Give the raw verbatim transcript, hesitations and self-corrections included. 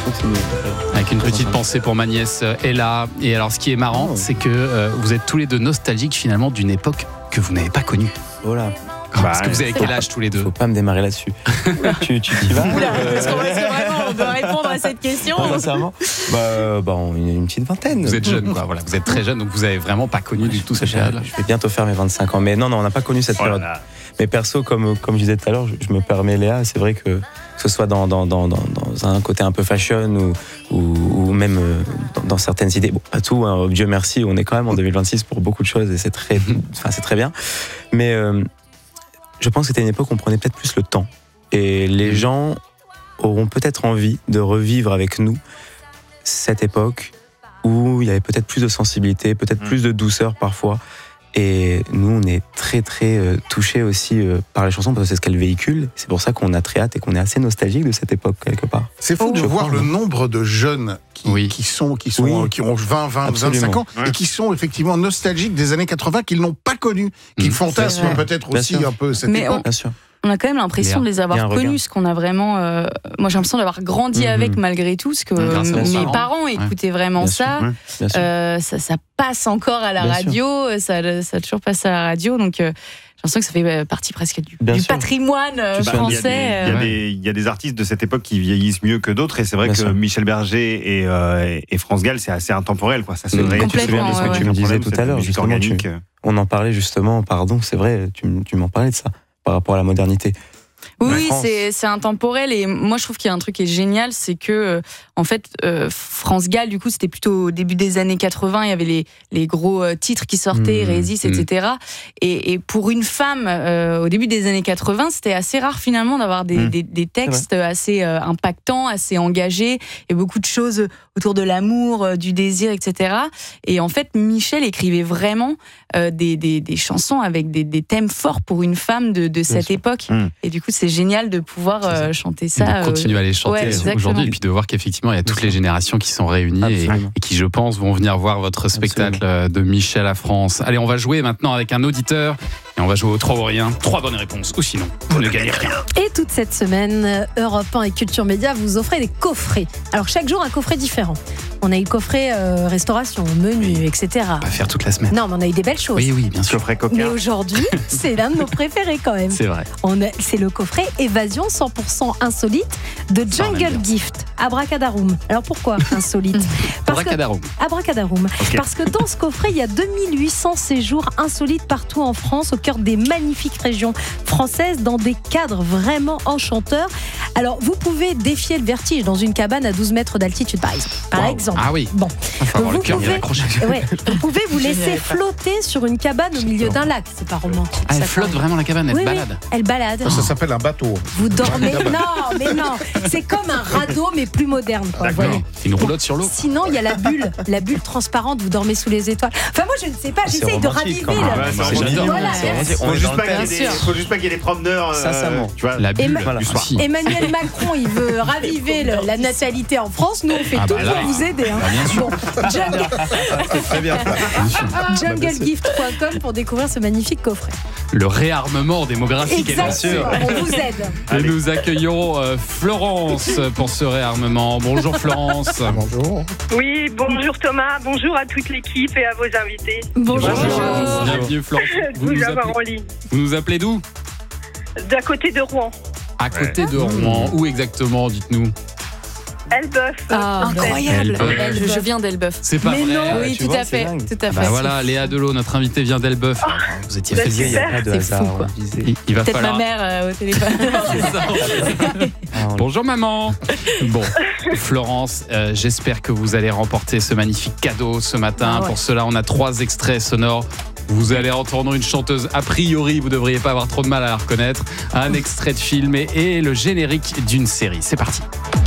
continue. Avec une petite pensée pour ma nièce Ella. Et alors, ce qui est marrant, c'est que euh, vous êtes tous les deux nostalgiques finalement d'une époque que vous n'avez pas connue. Voilà. Bah, Parce que vous avez quel âge tous les deux? Faut pas me démarrer là-dessus. tu, tu t'y vas Oula, est-ce qu'on est-ce que vraiment on doit répondre à cette question? Non, sincèrement, bah, bah, une, une petite vingtaine. Vous êtes jeune, quoi. Voilà, vous êtes très jeune, donc vous avez vraiment pas connu du tout cette période-là. Je vais bientôt faire mes vingt-cinq ans, mais non, non, on n'a pas connu cette période. Voilà. Mais perso, comme, comme je disais tout à l'heure, je, je me permets Léa, c'est vrai que que ce soit dans, dans, dans, dans, dans un côté un peu fashion ou, ou, ou même euh, dans, dans certaines idées, bon, pas tout, hein, Dieu merci, on est quand même en deux mille vingt-six pour beaucoup de choses et c'est très, enfin, c'est très bien. Mais euh, je pense que c'était une époque où on prenait peut-être plus le temps. Et les gens auront peut-être envie de revivre avec nous cette époque où il y avait peut-être plus de sensibilité, peut-être plus de douceur parfois. Et nous, on est très très euh, touchés aussi euh, par les chansons parce que c'est ce qu'elles véhiculent. C'est pour ça qu'on a très hâte et qu'on est assez nostalgique de cette époque quelque part. C'est fou de Je voir crois, le oui. nombre de jeunes qui, Oui. qui sont qui sont Oui. qui ont vingt, vingt, Absolument. vingt-cinq ans Ouais. et qui sont effectivement nostalgiques des années quatre-vingts qu'ils n'ont pas connues, qui Mmh. fantasment C'est vrai. peut-être Bien aussi sûr. un peu cette Mais époque. Bien sûr. On a quand même l'impression Léa, de les il y a avoir un connus, regard. ce qu'on a vraiment. euh, moi, j'ai l'impression d'avoir grandi Mhm. avec malgré tout, parce que Grâce à vos mes parents. parents Ouais. écoutaient vraiment Bien sûr. ça. Ouais. Bien sûr. Euh, ça. Ça passe encore à la Bien radio, ça, ça a toujours passé à la radio, donc euh, j'ai l'impression que ça fait euh, partie presque du, Bien du sûr. patrimoine euh, Tu Bah, sens- il y a des- français. Il y, a euh, des- il y a des artistes de cette époque qui vieillissent mieux que d'autres, et c'est vrai Bien que sûr. Michel Berger et, euh, et France Gall, c'est assez intemporel, quoi. Ça se Mmh. réveille. Complètement, Tu te souviens de ce ouais, que tu ouais. me disais disais tout à l'heure, justement, organique. On en parlait justement, pardon, c'est vrai, tu, m- tu m'en parlais de ça, par rapport à la modernité. Oui, La oui, France. c'est, c'est intemporel et moi je trouve qu'il y a un truc qui est génial, c'est que euh, en fait euh, France Gall, du coup c'était plutôt au début des années quatre-vingts, il y avait les, les gros euh, titres qui sortaient, Mmh, Résiste, mmh. et cetera. Et, et pour une femme euh, au début des années quatre-vingts, c'était assez rare finalement d'avoir des, Mmh. des, des textes assez euh, impactants, assez engagés, et beaucoup de choses autour de l'amour, euh, du désir, et cetera. Et en fait Michel écrivait vraiment euh, des, des, des chansons avec des, des thèmes forts pour une femme de, de cette sûr. époque. Mmh. Et du coup, c'est génial de pouvoir euh, chanter ça. de continuer à les chanter ouais, exactement. aujourd'hui et puis de voir qu'effectivement il y a toutes les générations qui sont réunies et, Absolument. et qui je pense vont venir voir votre spectacle euh, de Michel à France. Allez, on va jouer maintenant avec un auditeur et on va jouer aux trois ou rien. Trois bonnes réponses ou sinon vous ne gagnez rien. Et toute cette semaine, Europe un et Culture Média vous offrez des coffrets. Alors chaque jour un coffret différent. On a eu le coffret euh, restauration, menu, et cetera. On va faire toute la semaine. Non, mais on a eu des belles choses. Oui, oui, bien sûr. Coffret Mais coca. aujourd'hui, c'est l'un de nos préférés quand même. C'est vrai. On a- c'est le coffret Évasion cent pour cent insolite de Ça, on aime Jungle bien. Gift. Abracadaroum. Alors pourquoi insolite? Parce que, Abracadarum. Abracadaroum. Ok. Parce que dans ce coffret, il y a deux mille huit cents séjours insolites partout en France, au cœur des magnifiques régions françaises, dans des cadres vraiment enchanteurs. Alors, vous pouvez défier le vertige dans une cabane à douze mètres d'altitude, par exemple. Par Waouh. exemple. Ah oui. Bon, Il faut avoir le Vous cœur bien pouvez- accroché. ouais, vous pouvez vous Je n'y laisser avais pas. flotter sur une cabane au milieu d'un lac. C'est pas romantique. Ah, elle ça, flotte quand même. vraiment la cabane, elle Oui, oui, balade. elle balade. Ça, ça s'appelle un bateau. Vous dormez. Non, mais non. C'est comme un radeau, mais plus moderne. Quoi, vous D'accord. voyez. Une roulotte sur l'eau. Sinon, il y a la bulle, la bulle transparente, vous dormez sous les étoiles. Enfin, moi, je ne sais pas, C'est j'essaye de romantique, raviver. quand même. le- Ah ouais, C'est c'est j'adore. Voilà, C'est merci. romantique. On Faut est juste dans le pas qu'il y ait thème. des- Bien sûr. faut juste pas qu'il y ait des promeneurs. euh, Sincèrement. Tu vois. La bulle Emma- Voilà. du soir. Si. Emmanuel Macron, il veut raviver le- la natalité en France. Nous, on fait Ah tout bah là. pour vous aider. hein. Bah, bien sûr. Bon, jungle, C'est très bien. junglegift point com pour découvrir ce magnifique coffret. Le réarmement démographique est là. Exactement, on vous aide. Et nous accueillons euh, Florence pour ce réarmement. Bonjour Florence. Bonjour. Oui, bonjour Thomas, bonjour à toute l'équipe et à vos invités. Bonjour. Bonjour. Bienvenue Florence. De Vous vous nous avoir en appelez, ligne. vous nous appelez d'où? D'à côté de Rouen, À côté de Rouen. Où exactement, dites-nous? Elbeuf. Ah, Nantais. incroyable. Elbeuf. Je, je viens d'Elbeuf. C'est pas Mais vrai. non, Oui, tu tout vois, à c'est fait. dingue. Tout à fait. Bah voilà, Léa Delot, notre invitée vient d'Elbeuf. Vous étiez Bah, fait Il n'y a pas de C'est hasard. fou, quoi. on disait. Il, il va Peut-être falloir. ma mère euh, au téléphone. C'est ça. Ah, on- Bonjour maman. Bon, Florence, euh, j'espère que vous allez remporter ce magnifique cadeau ce matin. Ah ouais. Pour cela, on a trois extraits sonores. Vous allez entendre une chanteuse, a priori, vous ne devriez pas avoir trop de mal à la reconnaître. Un extrait de film et, et le générique d'une série. C'est parti.